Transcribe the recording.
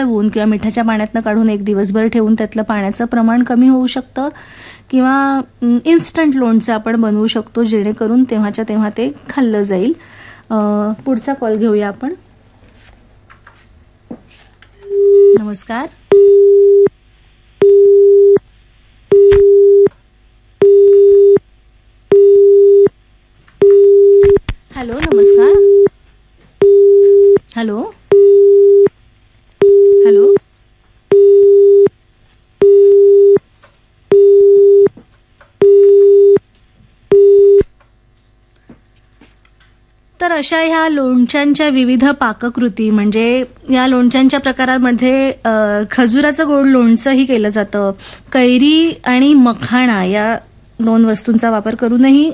वाळवून किंवा मिठाच्या पाण्यातनं काढून एक दिवसभर ठेवून त्यातलं पाण्याचं प्रमाण कमी होऊ शकतं, किंवा इन्स्टंट लोणचं आपण बनवू शकतो जेणेकरून तेव्हाच्या तेव्हा ते खाल्लं जाईल. पुढचा कॉल घेऊया आपण. नमस्कार. हॅलो, नमस्कार. Hello hello. तर अशा ह्या लोणच्यांच्या विविध पाककृती, म्हणजे या लोणच्यांच्या प्रकारामध्ये खजुराचं गोड लोणचंही केलं जातं. कैरी आणि मखाणा या 2 वस्तूंचा वापर करूनही